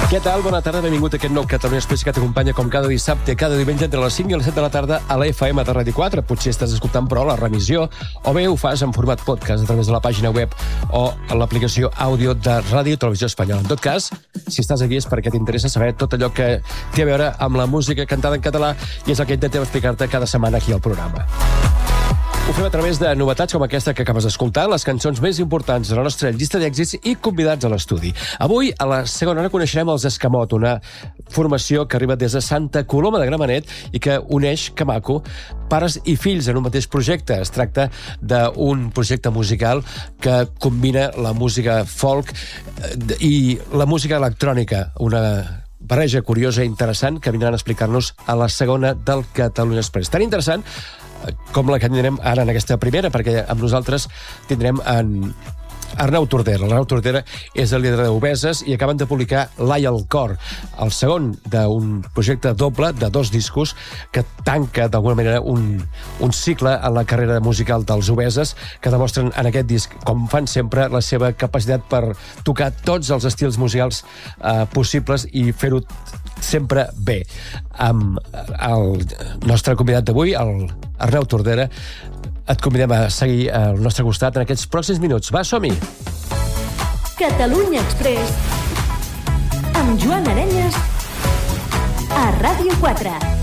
Què tal? Bona tarda, benvingut a aquest nou Catalunya Express que t'acompanya com cada dissabte, cada diumenge entre les 5 i les 7 de la tarda a la FM de Ràdio 4. Potser estàs escoltant, però, la remissió, o bé ho fas en format podcast a través de la pàgina web o a l'aplicació àudio de Ràdio i Televisió Espanyola. En tot cas, si estàs aquí és perquè t'interessa saber tot allò que té a veure amb la música cantada en català i és el que intentem explicar-te cada setmana aquí al programa. Ho fem a través de novetats com aquesta que acabes d'escoltar, les cançons més importants de la nostra llista d'èxits i convidats a l'estudi. Avui, a la segona hora, coneixerem els Escamot, una formació que arriba des de Santa Coloma de Gramenet i que uneix, que maco, pares i fills en un mateix projecte. Es tracta d'un projecte musical que combina la música folk i la música electrònica, una barreja curiosa i interessant que vindran a explicar-nos a la segona del Catalunya Express. Tan interessant com la que tindrem ara en aquesta primera, perquè amb nosaltres tindrem en Arnau Tordera. L'Arnau Tordera és el líder d'Obeses i acaben de publicar L'Ai al cor, el segon d'un projecte doble de 2 discos que tanca d'alguna manera un cicle en la carrera musical dels Obeses, que demostren en aquest disc, com fan sempre, la seva capacitat per tocar tots els estils musicals possibles i fer-ho sempre bé. Amb el nostre convidat d'avui, el Arnau Tordera, et convidem a seguir al nostre costat en aquests pròxims minuts. Va, som-hi! Catalunya Express amb Joan Arenyes a Ràdio 4.